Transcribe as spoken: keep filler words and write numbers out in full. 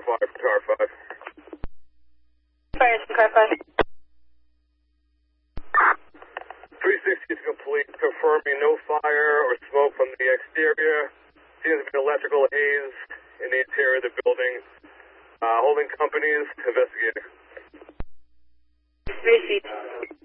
five, car five. Fire, car five. three sixty is complete, confirming no fire or smoke from the exterior. Seems to be electrical haze in the interior of the building. Uh, holding companies, investigating. Three feet.